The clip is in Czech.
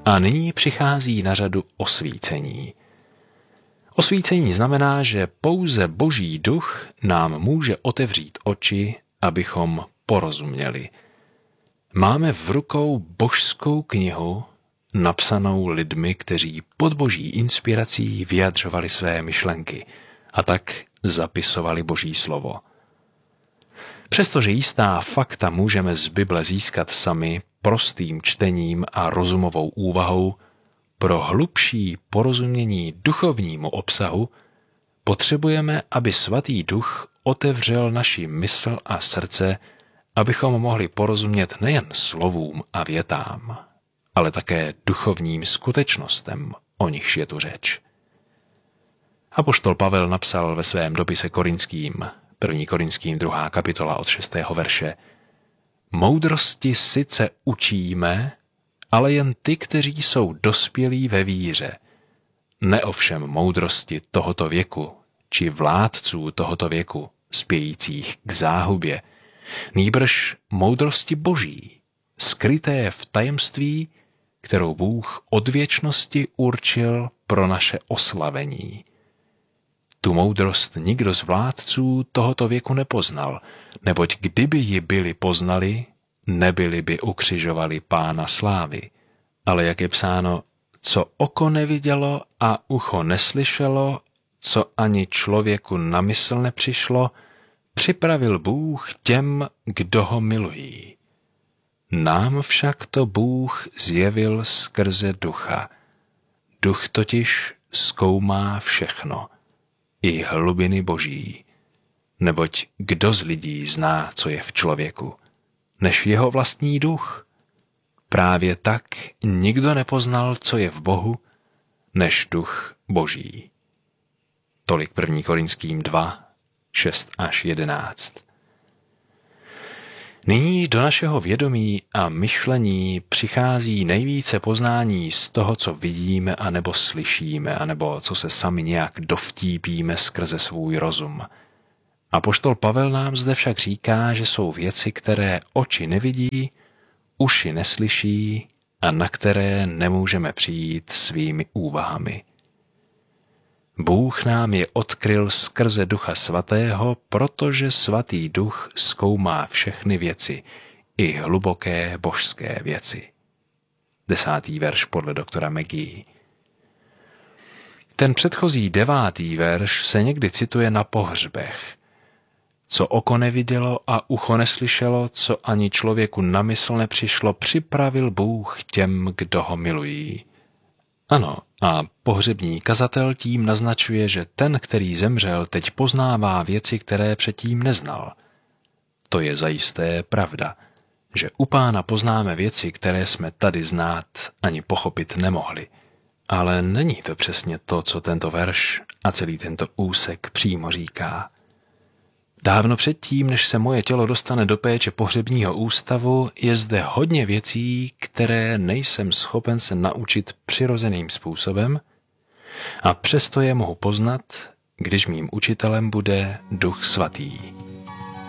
A nyní přichází na řadu osvícení. Osvícení znamená, že pouze Boží duch nám může otevřít oči, abychom porozuměli. Máme v rukou božskou knihu, napsanou lidmi, kteří pod Boží inspirací vyjadřovali své myšlenky a tak zapisovali Boží slovo. Přestože jistá fakta můžeme z Bible získat sami prostým čtením a rozumovou úvahou, pro hlubší porozumění duchovnímu obsahu potřebujeme, aby Svatý Duch otevřel naši mysl a srdce, abychom mohli porozumět nejen slovům a větám, ale také duchovním skutečnostem, o nichž je tu řeč. Apoštol Pavel napsal ve svém dopise Korinským, 1. Korinským 2. kapitola od 6. verše: Moudrosti sice učíme, ale jen ty, kteří jsou dospělí ve víře. Ne ovšem moudrosti tohoto věku, či vládců tohoto věku, spějících k záhubě, nýbrž moudrosti Boží, skryté v tajemství, kterou Bůh od věčnosti určil pro naše oslavení. Tu moudrost nikdo z vládců tohoto věku nepoznal, neboť kdyby ji byli poznali, nebyli by ukřižovali Pána slávy. Ale jak je psáno, co oko nevidělo a ucho neslyšelo, co ani člověku na mysl nepřišlo, připravil Bůh těm, kdo ho milují. Nám však to Bůh zjevil skrze Ducha. Duch totiž zkoumá všechno, i hlubiny Boží. Neboť kdo z lidí zná, co je v člověku, než jeho vlastní duch? Právě tak nikdo nepoznal, co je v Bohu, než duch Boží. Tolik 1. Korinským 2, 6 až 11. Nyní do našeho vědomí a myšlení přichází nejvíce poznání z toho, co vidíme anebo slyšíme, anebo co se sami nějak dovtípíme skrze svůj rozum. Apoštol Pavel nám zde však říká, že jsou věci, které oči nevidí, uši neslyší a na které nemůžeme přijít svými úvahami. Bůh nám je odkryl skrze Ducha Svatého, protože Svatý Duch zkoumá všechny věci, i hluboké božské věci. 10. verš podle doktora McGee. Ten předchozí 9. verš se někdy cituje na pohřbech. Co oko nevidělo a ucho neslyšelo, co ani člověku na mysl nepřišlo, připravil Bůh těm, kdo ho milují. Ano, a pohřební kazatel tím naznačuje, že ten, který zemřel, teď poznává věci, které předtím neznal. To je zajisté pravda, že u Pána poznáme věci, které jsme tady znát ani pochopit nemohli. Ale není to přesně to, co tento verš a celý tento úsek přímo říká. Dávno předtím, než se moje tělo dostane do péče pohřebního ústavu, je zde hodně věcí, které nejsem schopen se naučit přirozeným způsobem, a přesto je mohu poznat, když mým učitelem bude Duch Svatý.